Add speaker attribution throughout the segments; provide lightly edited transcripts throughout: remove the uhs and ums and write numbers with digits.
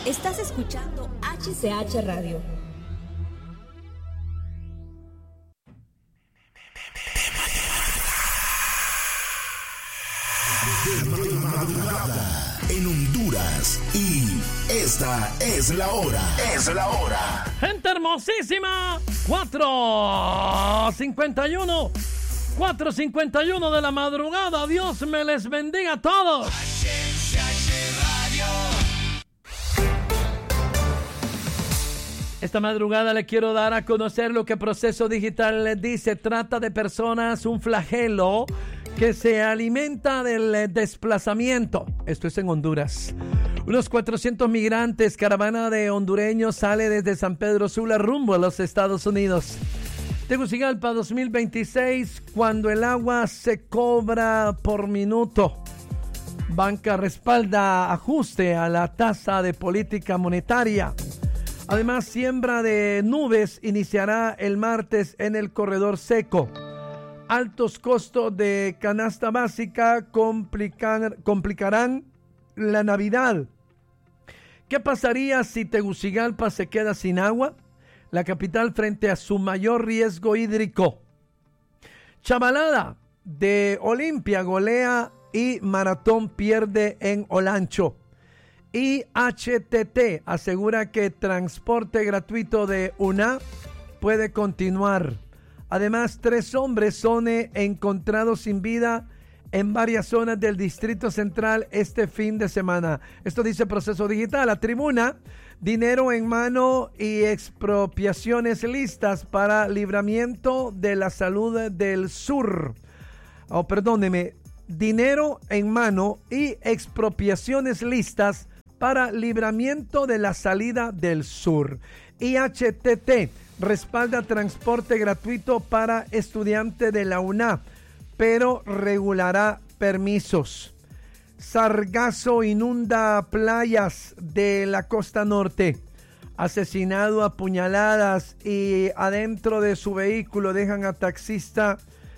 Speaker 1: Estás escuchando HCH Radio.
Speaker 2: De madrugada en Honduras, y esta es la hora. Es la hora.
Speaker 3: Gente hermosísima, 4:51 de la madrugada. Dios me les bendiga a todos. Esta madrugada le quiero dar a conocer lo que Proceso Digital les dice. Trata de personas, un flagelo que se alimenta del desplazamiento. Esto es en Honduras. Unos 400 migrantes, caravana de hondureños, sale desde San Pedro Sula rumbo a los Estados Unidos. Tegucigalpa 2026, cuando el agua se cobra por minuto. Banca respalda ajuste a la tasa de política monetaria. Además, siembra de nubes iniciará el martes en el corredor seco. Altos costos de canasta básica complicarán la Navidad. ¿Qué pasaría si Tegucigalpa se queda sin agua? La capital frente a su mayor riesgo hídrico. Chavalada de Olimpia golea y Maratón pierde en Olancho. IHTT asegura que transporte gratuito de UNA puede continuar. Además, 3 hombres son encontrados sin vida en varias zonas del Distrito Central este fin de semana. Esto dice Proceso Digital. La Tribuna, dinero en mano y expropiaciones listas para libramiento de la salud del sur. Dinero en mano y expropiaciones listas para libramiento de la salida del sur. IHTT respalda transporte gratuito para estudiantes de la UNA, pero regulará permisos. Sargazo inunda playas de la costa norte. Asesinado a puñaladas y adentro de su vehículo dejan a taxista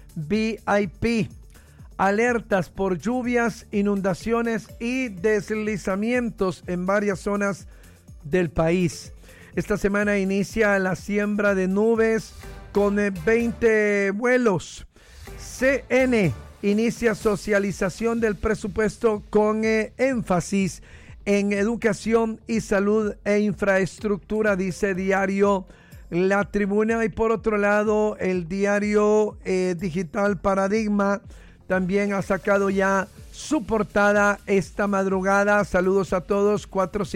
Speaker 3: VIP. Alertas por lluvias, inundaciones y deslizamientos en varias zonas del país. Esta semana inicia la siembra de nubes con 20 vuelos. CN inicia socialización del presupuesto con énfasis en educación y salud e infraestructura, dice diario La Tribuna. Y por otro lado, el diario digital Paradigma también ha sacado ya su portada esta madrugada. Saludos a todos,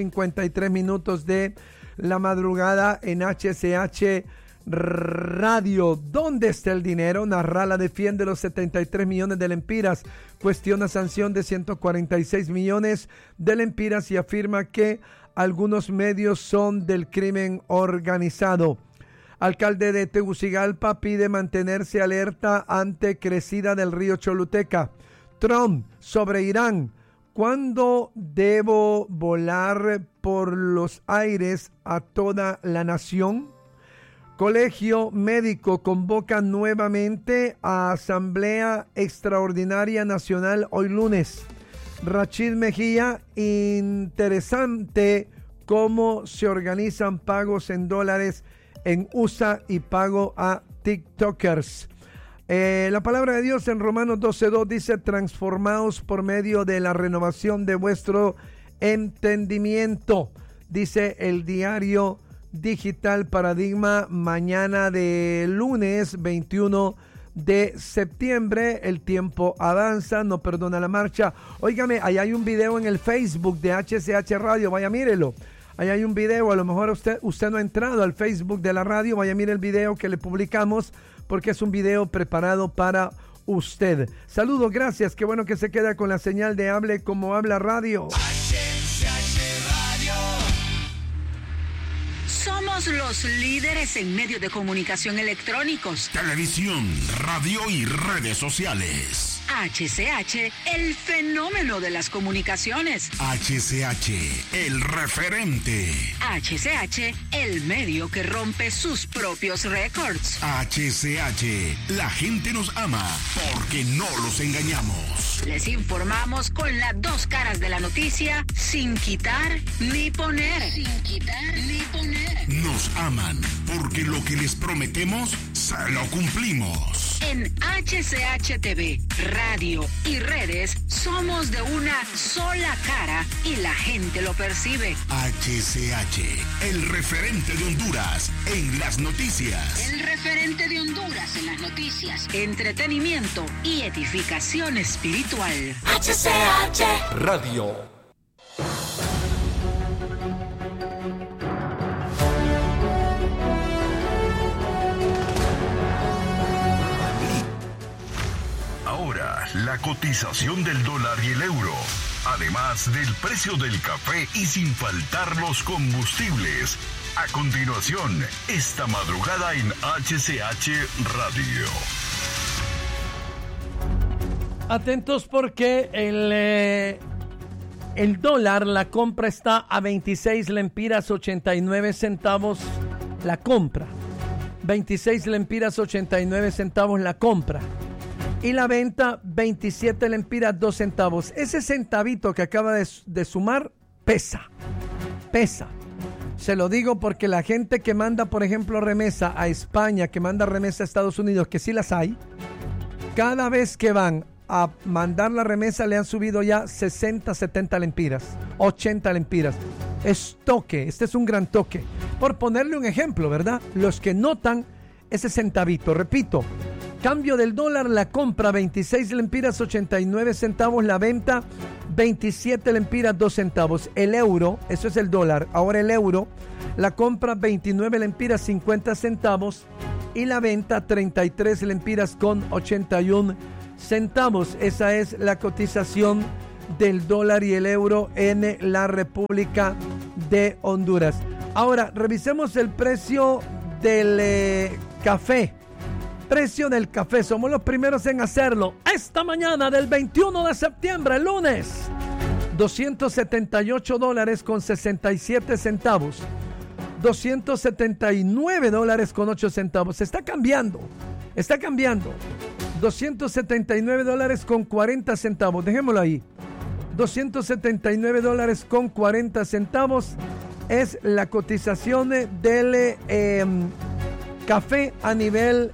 Speaker 3: 4:53 de la madrugada en HCH Radio. ¿Dónde está el dinero? Narrala defiende los 73 millones de lempiras, cuestiona sanción de 146 millones de lempiras y afirma que algunos medios son del crimen organizado. Alcalde de Tegucigalpa pide mantenerse alerta ante crecida del río Choluteca. Trump sobre Irán. ¿Cuándo debo volar por los aires a toda la nación? Colegio Médico convoca nuevamente a Asamblea Extraordinaria Nacional hoy lunes. Rachid Mejía, interesante cómo se organizan pagos en dólares en USA y pago a TikTokers. La palabra de Dios en Romanos 12:2 dice: transformaos por medio de la renovación de vuestro entendimiento. Dice el diario digital Paradigma, mañana de lunes 21 de septiembre. El tiempo avanza, no perdona la marcha. Óigame, ahí hay un video en el Facebook de HCH Radio, vaya mírelo. Ahí hay un video, a lo mejor usted no ha entrado al Facebook de la radio, vaya mire el video que le publicamos, porque es un video preparado para usted. Saludos, gracias, qué bueno que se queda con la señal de Hable Como Habla Radio.
Speaker 1: Somos los líderes en medios de comunicación electrónicos,
Speaker 2: televisión, radio y redes sociales.
Speaker 1: HCH, el fenómeno de las comunicaciones.
Speaker 2: HCH, el referente.
Speaker 1: HCH, el medio que rompe sus propios récords.
Speaker 2: HCH, la gente nos ama porque no los engañamos.
Speaker 1: Les informamos con las dos caras de la noticia, sin quitar ni poner. Sin quitar ni poner.
Speaker 2: Nos aman porque lo que les prometemos, se lo cumplimos.
Speaker 1: En HCH TV, radio y redes, somos de una sola cara y la gente lo percibe.
Speaker 2: HCH, el referente de Honduras en las noticias.
Speaker 1: El referente de Honduras en las noticias, entretenimiento y edificación espiritual.
Speaker 4: HCH Radio.
Speaker 2: Ahora, la cotización del dólar y el euro. Además del precio del café y sin faltar los combustibles. A continuación, esta madrugada en HCH Radio.
Speaker 3: Atentos porque el dólar, la compra está a 26 lempiras 89 centavos la compra. 26 lempiras 89 centavos la compra. Y la venta, 27 lempiras 2 centavos. Ese centavito que acaba de sumar, pesa. Se lo digo porque la gente que manda, por ejemplo, remesa a España, que manda remesa a Estados Unidos, que sí las hay, cada vez que van a mandar la remesa le han subido ya 60, 70 lempiras, 80 lempiras. Es toque, este es un gran toque. Por ponerle un ejemplo, ¿verdad? Los que notan ese centavito, repito, cambio del dólar, la compra 26 lempiras 89 centavos, la venta 27 lempiras 2 centavos. El euro, eso es el dólar, ahora el euro, la compra 29 lempiras 50 centavos y la venta 33 lempiras con 81 centavos. Esa es la cotización del dólar y el euro en la República de Honduras. Ahora, revisemos el precio del café. Precio del café, somos los primeros en hacerlo. Esta mañana del 21 de septiembre, el lunes, $278 con 67 centavos. $279 con 8 centavos. Está cambiando. $279 con 40 centavos. Dejémoslo ahí. $279 con 40 centavos es la cotización del café a nivel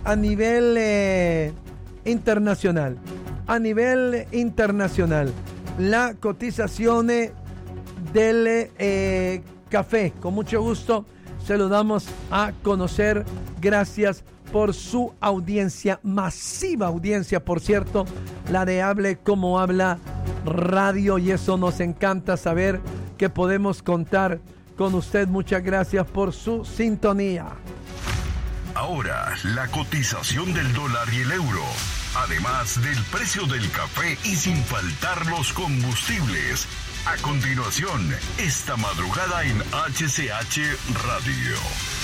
Speaker 3: internacional. A nivel internacional, la cotización del café, con mucho gusto se lo damos a conocer. Gracias por su audiencia, masiva audiencia, por cierto, la de Hable Como Habla Radio, y eso nos encanta saber que podemos contar con usted. Muchas gracias por su sintonía.
Speaker 2: Ahora, la cotización del dólar y el euro. Además del precio del café y sin faltar los combustibles. A continuación, esta madrugada en HCH Radio.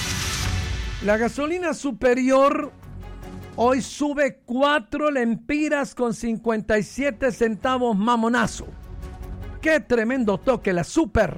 Speaker 3: La gasolina superior hoy sube 4 lempiras con 57 centavos, mamonazo. ¡Qué tremendo toque la super!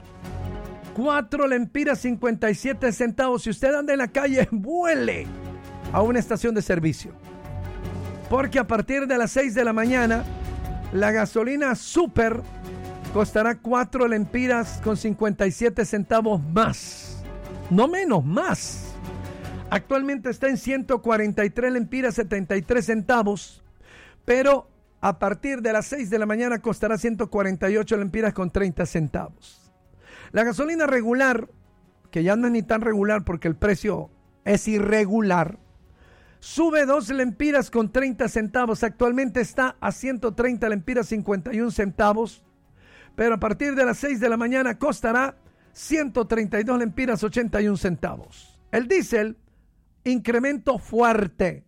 Speaker 3: 4 lempiras 57 centavos. Si usted anda en la calle, vuele a una estación de servicio. Porque a partir de las 6 de la mañana, la gasolina super costará 4 lempiras con 57 centavos más. No menos, más. Actualmente está en 143 lempiras 73 centavos. Pero a partir de las 6 de la mañana costará 148 lempiras con 30 centavos. La gasolina regular, que ya no es ni tan regular porque el precio es irregular, sube 2 lempiras con 30 centavos. Actualmente está a 130 lempiras 51 centavos. Pero a partir de las 6 de la mañana costará 132 lempiras 81 centavos. El diésel, incremento fuerte.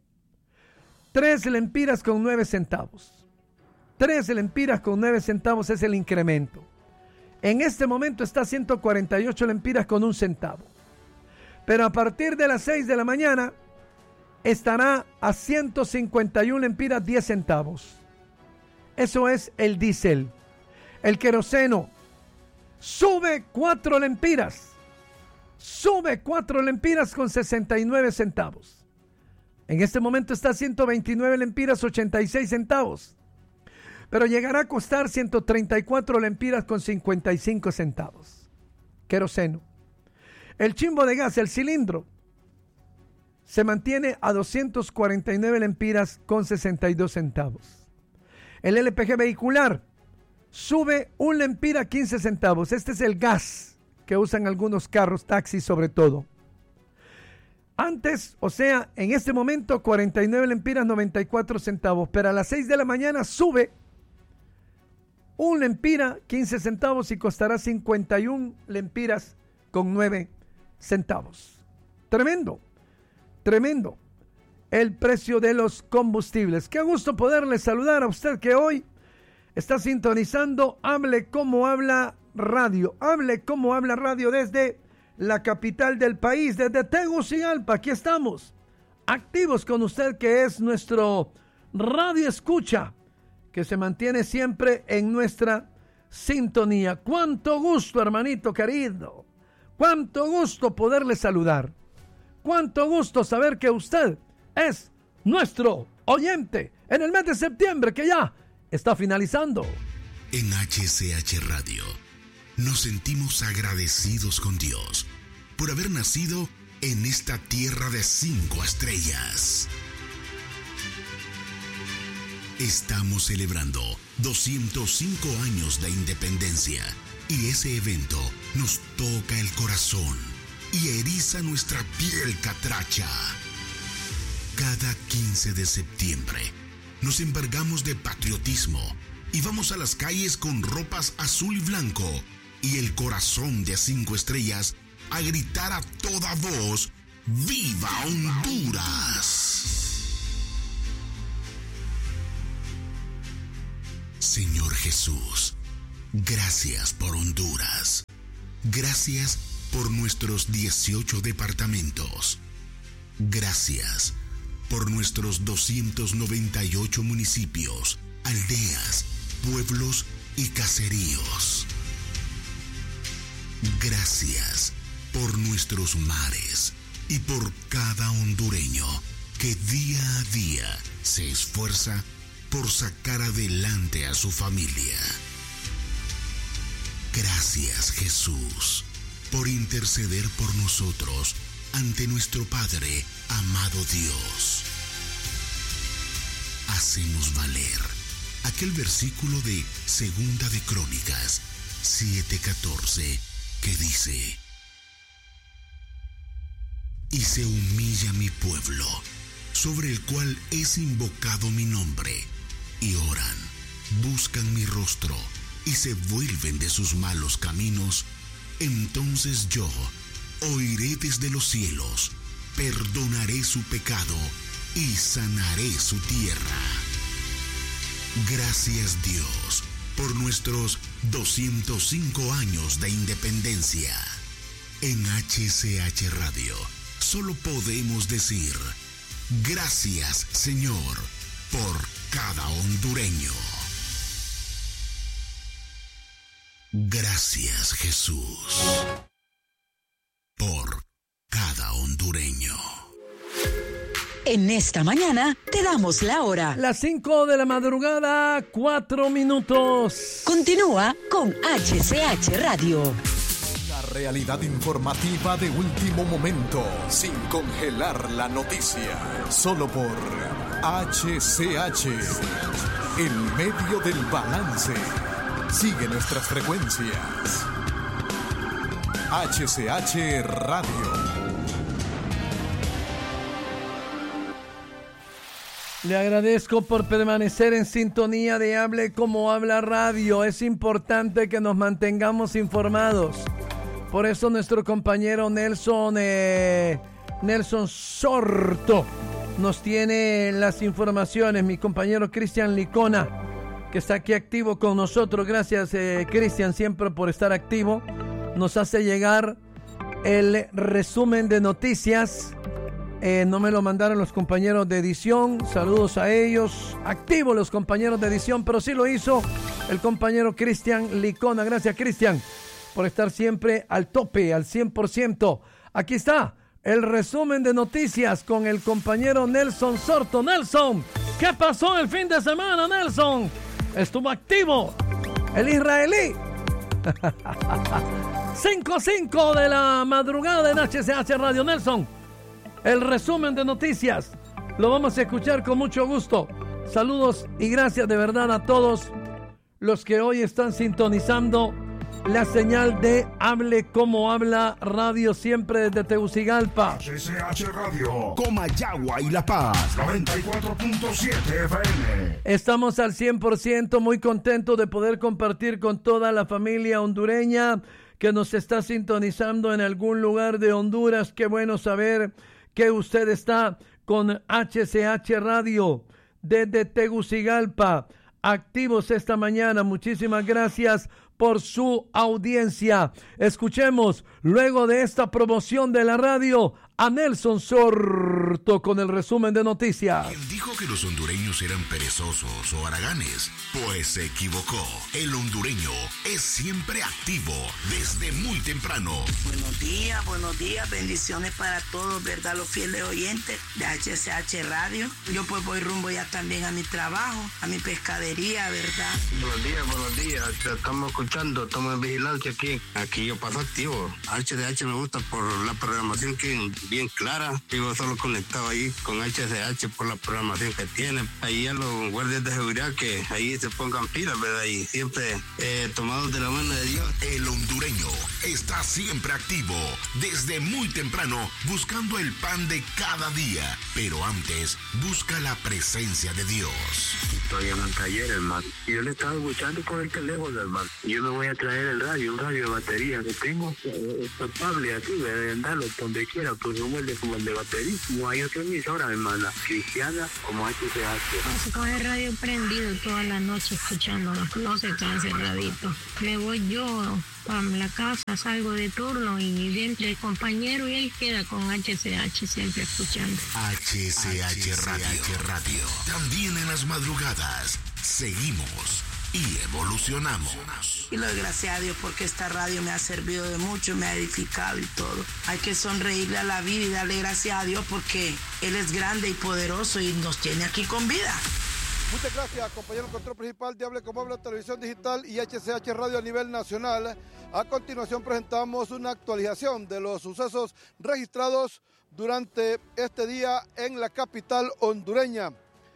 Speaker 3: 3 lempiras con 9 centavos. 3 lempiras con 9 centavos es el incremento. En este momento está a 148 lempiras con 1 centavo. Pero a partir de las 6 de la mañana estará a 151 lempiras 10 centavos. Eso es el diésel. El queroseno sube 4 lempiras. Sube 4 lempiras con 69 centavos. En este momento está a 129 lempiras 86 centavos. Pero llegará a costar 134 lempiras con 55 centavos. Queroseno. El chimbo de gas, el cilindro, se mantiene a 249 lempiras con 62 centavos. El LPG vehicular sube 1 lempira 15 centavos. Este es el gas que usan algunos carros, taxis sobre todo. Antes, o sea, en este momento 49 lempiras 94 centavos, pero a las 6 de la mañana sube 1 lempira 15 centavos y costará 51 lempiras con 9 centavos. Tremendo, tremendo el precio de los combustibles. Qué gusto poderle saludar a usted que hoy está sintonizando Hable Como Habla Radio. Hable Como Habla Radio desde la capital del país, desde Tegucigalpa. Aquí estamos, activos con usted, que es nuestro radio escucha, que se mantiene siempre en nuestra sintonía. Cuánto gusto, hermanito querido. Cuánto gusto poderle saludar. Cuánto gusto saber que usted es nuestro oyente en el mes de septiembre, que ya está finalizando.
Speaker 5: En HCH Radio nos sentimos agradecidos con Dios por haber nacido en esta tierra de 5 estrellas. Estamos celebrando 205 años de independencia y ese evento nos toca el corazón y eriza nuestra piel catracha. Cada 15 de septiembre nos embargamos de patriotismo y vamos a las calles con ropas azul y blanco y el corazón de 5 estrellas a gritar a toda voz: ¡Viva Honduras! Señor Jesús, gracias por Honduras. Gracias por nuestros 18 departamentos. Gracias por nuestros 298 municipios, aldeas, pueblos y caseríos. Gracias por nuestros mares y por cada hondureño que día a día se esfuerza por sacar adelante a su familia. Gracias, Jesús, por interceder por nosotros ante nuestro Padre, amado Dios. Hacemos valer aquel versículo de Segunda de Crónicas 7:14 que dice: y se humilla mi pueblo, sobre el cual es invocado mi nombre, y oran, buscan mi rostro, y se vuelven de sus malos caminos, entonces yo oiré desde los cielos, perdonaré su pecado y sanaré su tierra. Gracias, Dios, por nuestros 205 años de independencia. En HCH Radio solo podemos decir: gracias, Señor, por cada hondureño. Gracias, Jesús, por cada hondureño.
Speaker 1: En esta mañana te damos la hora.
Speaker 3: Las 5 de la madrugada, 4 minutos.
Speaker 1: Continúa con HCH Radio.
Speaker 4: La realidad informativa de último momento, sin congelar la noticia. Solo por HCH, en medio del balance. Sigue nuestras frecuencias. HCH Radio.
Speaker 3: Le agradezco por permanecer en sintonía de Hable Como Habla Radio. Es importante que nos mantengamos informados. Por eso nuestro compañero Nelson Sorto nos tiene las informaciones. Mi compañero Cristian Licona, que está aquí activo con nosotros. Gracias, Cristian, siempre por estar activo. Nos hace llegar el resumen de noticias No me lo mandaron los compañeros de edición. Saludos a ellos. Activos los compañeros de edición, pero sí lo hizo el compañero Cristian Licona. Gracias, Cristian, por estar siempre al tope, al 100%. Aquí está el resumen de noticias con el compañero Nelson Sorto. Nelson, ¿qué pasó el fin de semana, Nelson? Estuvo activo el israelí. 5:05 de la madrugada en HCH Radio. Nelson, el resumen de noticias lo vamos a escuchar con mucho gusto. Saludos y gracias de verdad a todos los que hoy están sintonizando la señal de Hable Como Habla Radio, siempre desde Tegucigalpa.
Speaker 2: HCH Radio, Comayagua y La Paz, 94.7 FM.
Speaker 3: Estamos al 100%, muy contentos de poder compartir con toda la familia hondureña que nos está sintonizando en algún lugar de Honduras. Qué bueno saber que usted está con HCH Radio desde Tegucigalpa, activos esta mañana. Muchísimas gracias por su audiencia. Escuchemos, luego de esta promoción de la radio, a Nelson Sorto con el resumen de noticias.
Speaker 5: Él dijo que los hondureños eran perezosos o haraganes. Pues se equivocó. El hondureño es siempre activo desde muy temprano.
Speaker 6: Buenos días, bendiciones para todos, ¿verdad? Los fieles oyentes de HCH Radio. Yo pues voy rumbo ya también a mi trabajo, a mi pescadería, ¿verdad?
Speaker 7: Buenos días, te estamos escuchando, estamos en vigilancia aquí yo paso activo. HCH me gusta por la programación que es bien clara, vivo solo conectado ahí con HCH por la programación que tiene. Ahí a los guardias de seguridad que ahí se pongan pilas, ¿verdad? Y siempre tomados de la mano de Dios.
Speaker 5: El hondureño está siempre activo desde muy temprano buscando el pan de cada día, pero antes busca la presencia de Dios.
Speaker 7: Estoy en el taller, hermano, y yo le estaba escuchando con el teléfono, hermano. Yo me voy a traer el radio, un radio de batería que tengo, papable aquí, de andarlo donde quiera, pues como el de batería. No hay otra emisora, hermana, cristiana como HCH.
Speaker 8: Con el radio prendido toda la noche escuchándolo, no se cansa el radito. Me voy yo para la casa, salgo de turno y entre el compañero y él queda con HCH siempre escuchando.
Speaker 5: HCH Radio. También en las madrugadas seguimos y evolucionamos.
Speaker 6: Y lo doy gracias a Dios porque esta radio me ha servido de mucho, me ha edificado y todo. Hay que sonreírle a la vida y darle gracias a Dios porque Él es grande y poderoso y nos tiene aquí con vida.
Speaker 9: Muchas gracias, compañero control principal de Hable Como Habla Televisión Digital y HCH Radio a nivel nacional. A continuación presentamos una actualización de los sucesos registrados durante este día en la capital hondureña.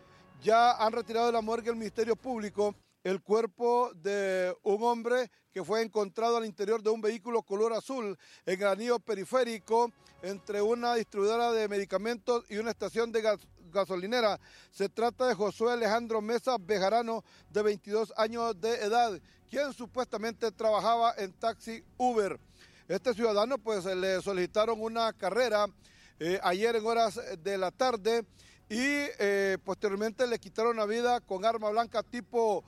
Speaker 9: Ya han retirado de la morgue el Ministerio Público el cuerpo de un hombre que fue encontrado al interior de un vehículo color azul en el anillo periférico entre una distribuidora de medicamentos y una estación de gasolinera. Se trata de Josué Alejandro Mesa Bejarano, de 22 años de edad, quien supuestamente trabajaba en taxi Uber. Este ciudadano pues le solicitaron una carrera ayer en horas de la tarde y posteriormente le quitaron la vida con arma blanca tipo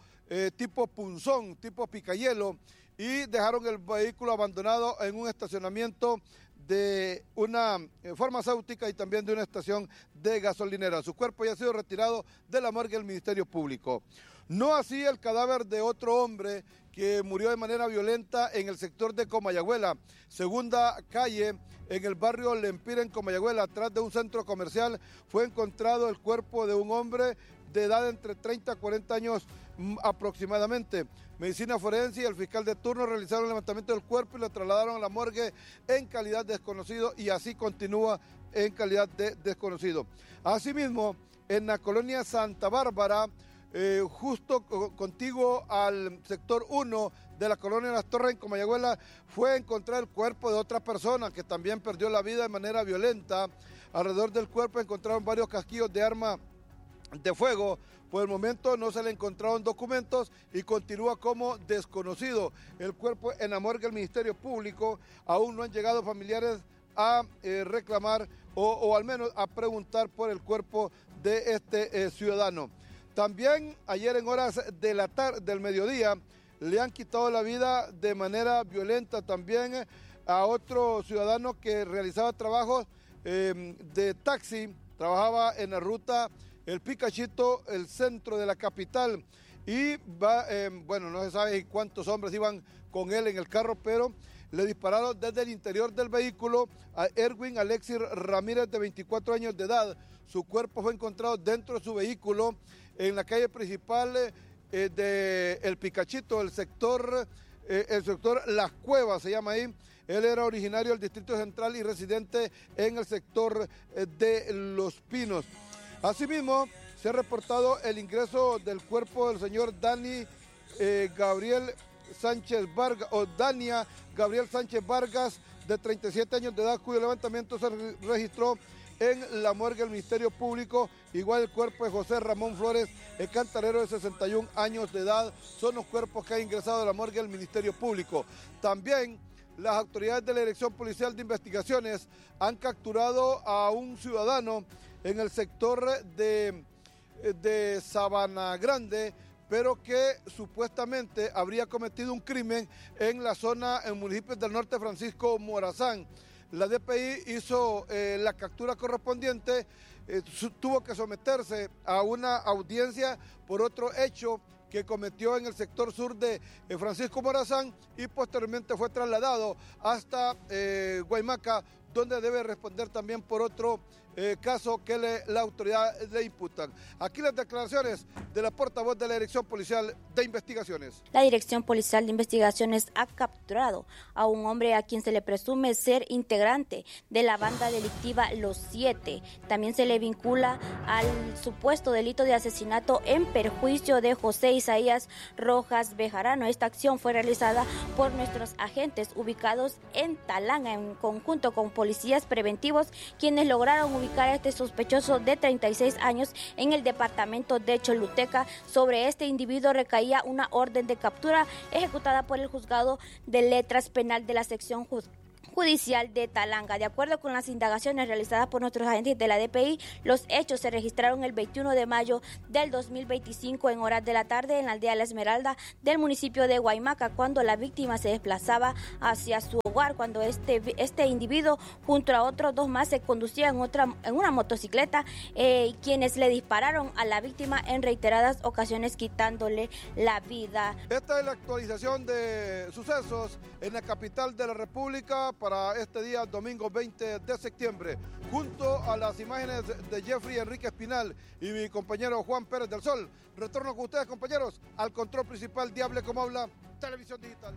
Speaker 9: punzón, tipo picayelo, y dejaron el vehículo abandonado en un estacionamiento de una farmacéutica y también de una estación de gasolinera. Su cuerpo ya ha sido retirado de la morgue del Ministerio Público. No así el cadáver de otro hombre que murió de manera violenta en el sector de Comayagüela, segunda calle, en el barrio Lempira en Comayagüela, atrás de un centro comercial. Fue encontrado el cuerpo de un hombre de edad entre 30 a 40 años aproximadamente. Medicina forense y el fiscal de turno realizaron el levantamiento del cuerpo y lo trasladaron a la morgue en calidad de desconocido, y así continúa en calidad de desconocido. Asimismo, en la colonia Santa Bárbara, justo contiguo al sector 1 de la colonia Las Torres en Comayagüela, fue encontrar el cuerpo de otra persona que también perdió la vida de manera violenta. Alrededor del cuerpo encontraron varios casquillos de arma de fuego. Por el momento no se le encontraron documentos y continúa como desconocido. El cuerpo en la morgue del Ministerio Público. Aún no han llegado familiares a reclamar o al menos a preguntar por el cuerpo de este ciudadano. También ayer en horas de la tarde, del mediodía, le han quitado la vida de manera violenta también a otro ciudadano que realizaba trabajos de taxi, trabajaba en la ruta El Picachito, el centro de la capital, y no se sabe cuántos hombres iban con él en el carro, pero le dispararon desde el interior del vehículo a Erwin Alexis Ramírez, de 24 años de edad. Su cuerpo fue encontrado dentro de su vehículo en la calle principal de El Picachito, el sector Las Cuevas se llama ahí. Él era originario del Distrito Central y residente en el sector de Los Pinos. Asimismo, se ha reportado el ingreso del cuerpo del señor Dania Gabriel Sánchez Vargas, de 37 años de edad, cuyo levantamiento se registró en la morgue del Ministerio Público. Igual el cuerpo de José Ramón Flores, el cantarero, de 61 años de edad. Son los cuerpos que han ingresado a la morgue del Ministerio Público. También las autoridades de la Dirección Policial de Investigaciones han capturado a un ciudadano en el sector de Sabana Grande, pero que supuestamente habría cometido un crimen en la zona, en municipios del norte, Francisco Morazán. La DPI hizo la captura correspondiente, tuvo que someterse a una audiencia por otro hecho que cometió en el sector sur de Francisco Morazán, y posteriormente fue trasladado hasta Guaymaca, donde debe responder también por otro caso que la autoridad le imputan. Aquí las declaraciones de la portavoz de la Dirección Policial de Investigaciones.
Speaker 10: La Dirección Policial de Investigaciones ha capturado a un hombre a quien se le presume ser integrante de la banda delictiva Los Siete. También se le vincula al supuesto delito de asesinato en perjuicio de José Isaías Rojas Bejarano. Esta acción fue realizada por nuestros agentes ubicados en Talanga en conjunto con policías preventivos, quienes lograron ubicar a este sospechoso de 36 años en el departamento de Choluteca. Sobre este individuo recaía una orden de captura ejecutada por el juzgado de letras penal de la sección judicial de Talanga. De acuerdo con las indagaciones realizadas por nuestros agentes de la DPI, los hechos se registraron el 21 de mayo del 2025 en horas de la tarde en la aldea La Esmeralda del municipio de Guaymaca, cuando la víctima se desplazaba hacia su hogar, cuando este individuo junto a otros dos más se conducía en una motocicleta, quienes le dispararon a la víctima en reiteradas ocasiones, quitándole la vida.
Speaker 9: Esta es la actualización de sucesos en la capital de la República para este día, domingo 20 de septiembre. Junto a las imágenes de Jeffrey Enrique Espinal y mi compañero Juan Pérez del Sol, retorno con ustedes, compañeros, al control principal de Hable Como Habla, Televisión Digital.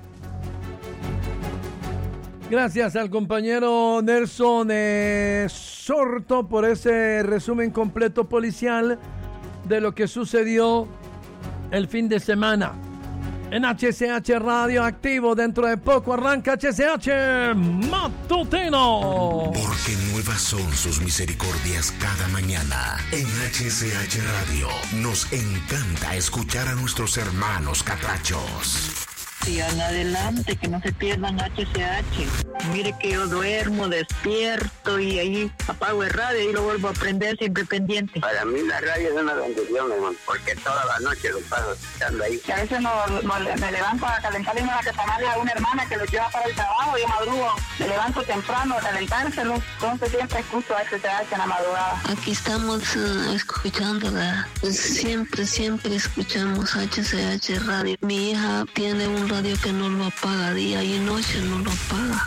Speaker 3: Gracias al compañero Nelson Sorto por ese resumen completo policial de lo que sucedió el fin de semana. En HCH Radio activo, dentro de poco arranca HCH Matutino.
Speaker 5: Porque nuevas son sus misericordias cada mañana. En HCH Radio nos encanta escuchar a nuestros hermanos catrachos.
Speaker 11: Sigan adelante, que no se pierdan HCH. Mire que yo duermo, despierto y ahí apago el radio y lo vuelvo a prender, siempre pendiente.
Speaker 7: Para mí la radio es una bendición, hermano, porque toda la noche lo paso escuchando ahí.
Speaker 12: Que a veces me levanto a calentarle una tamales a una hermana que lo lleva para el trabajo, yo madrugo, me levanto temprano a calentárselo, entonces siempre escucho HCH en la madrugada.
Speaker 13: Aquí estamos escuchándola, siempre escuchamos HCH Radio. Mi hija tiene un radio que no lo apaga día y noche, no lo apaga.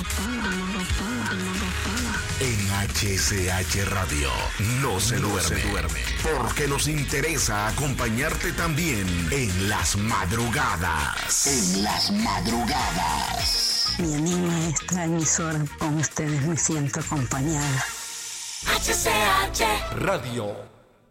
Speaker 5: En HCH Radio no se duerme, porque nos interesa acompañarte también en las madrugadas.
Speaker 14: Mi anima esta emisora, con ustedes me siento acompañada.
Speaker 4: HCH Radio.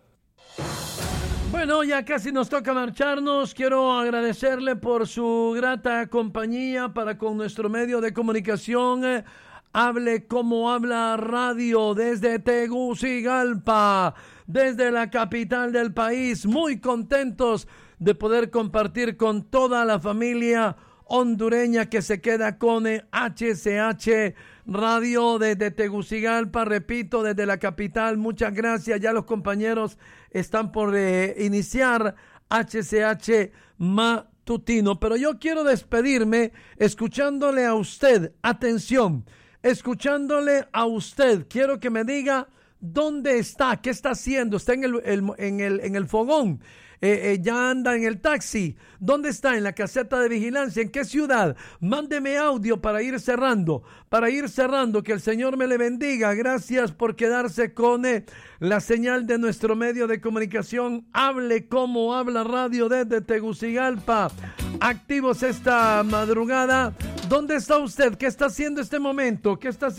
Speaker 3: Bueno, ya casi nos toca marcharnos. Quiero agradecerle por su grata compañía para con nuestro medio de comunicación. Hable Como Habla Radio desde Tegucigalpa, desde la capital del país. Muy contentos de poder compartir con toda la familia hondureña que se queda con HCH Radio desde Tegucigalpa, repito, desde la capital. Muchas gracias. Ya los compañeros están por iniciar HCH Matutino, pero yo quiero despedirme escuchándole a usted. Atención, escuchándole a usted. Quiero que me diga dónde está, qué está haciendo. ¿Está en el fogón? ¿Ya anda en el taxi? ¿Dónde está? ¿En la caseta de vigilancia? ¿En qué ciudad? Mándeme audio para ir cerrando. Que el Señor me le bendiga. Gracias por quedarse con la señal de nuestro medio de comunicación. Hable como habla radio desde Tegucigalpa. Activos esta madrugada. ¿Dónde está usted? ¿Qué está haciendo en este momento?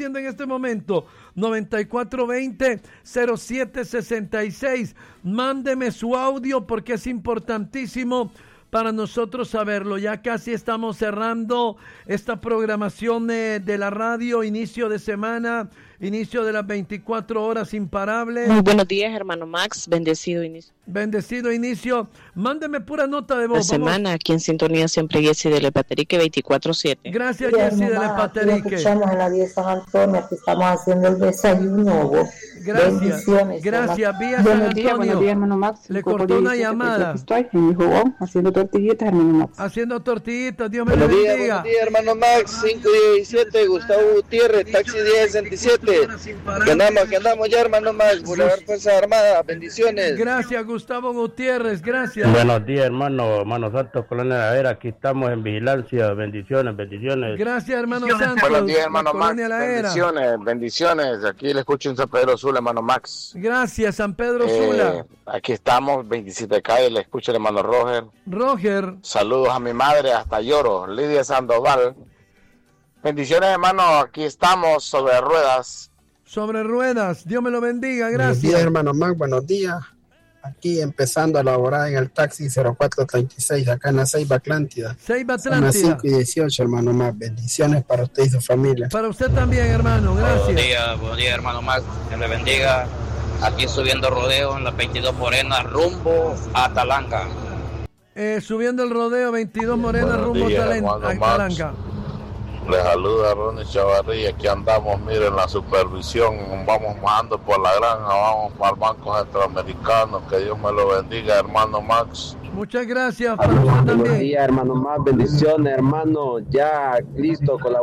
Speaker 3: 9420-0766. Mándeme su audio porque es importantísimo para nosotros saberlo. Ya casi estamos cerrando esta programación de la radio, inicio de semana, inicio de las 24 horas imparables.
Speaker 15: Muy buenos días, hermano Max, bendecido inicio.
Speaker 3: Bendecido inicio. Mándeme pura nota de voz.
Speaker 15: La semana aquí en sintonía siempre Jessy de Lepaterique 24/7.
Speaker 3: Gracias, Jessy de Lepaterique.
Speaker 16: Escuchamos en la 10 San Antonio, que estamos haciendo el desayuno.
Speaker 3: Gracias.
Speaker 16: Bendiciones.
Speaker 3: Gracias, vía San Antonio.
Speaker 17: Buenos días, hermano Max.
Speaker 3: Le cortó una llamada.
Speaker 17: Estoy en mi jugón haciendo tortillitas, hermano Max.
Speaker 3: Haciendo tortillitas, Dios me lo bendiga.
Speaker 18: Buenos días, hermano Max. 517, Gustavo Gutiérrez, taxi 1067. Que andamos ya, hermano Max. Boulevard Fuerzas Armadas, bendiciones.
Speaker 3: Gracias, Gustavo Gutiérrez, gracias.
Speaker 19: Buenos días, hermano Santos, Colonia La Era. Aquí estamos en vigilancia. Bendiciones.
Speaker 3: Gracias, hermano Santos.
Speaker 20: Buenos días, hermano Max.
Speaker 3: Bendiciones.
Speaker 20: Bendiciones. Aquí le escucho en San Pedro Sula, hermano Max.
Speaker 3: Gracias, San Pedro Sula.
Speaker 20: Aquí estamos, 27 calle, le escucho el hermano Roger. Saludos a mi madre, hasta lloro, Lidia Sandoval. Bendiciones, hermano, aquí estamos sobre ruedas.
Speaker 3: Dios me lo bendiga, gracias.
Speaker 21: Buenos días, hermano Max, buenos días. Aquí empezando a laborar en el taxi 0436, acá en la Ceiba Atlántida. Son las 5:18, hermano Max. Bendiciones para usted y su familia.
Speaker 3: Para usted también, hermano, gracias.
Speaker 22: Buenos días, hermano Max. Que le bendiga. Aquí subiendo rodeo en la 22 Morena, rumbo a Talanga.
Speaker 3: Subiendo el rodeo 22 Morena, rumbo a Talanga.
Speaker 20: Les saluda Ronnie Chavarría, aquí andamos, miren la supervisión, vamos bajando por la granja, vamos para el Banco Centroamericano, que Dios me lo bendiga, hermano Max.
Speaker 3: Muchas gracias para usted también.
Speaker 23: Buenos días, hermano Max, bendiciones, hermano, ya listo con la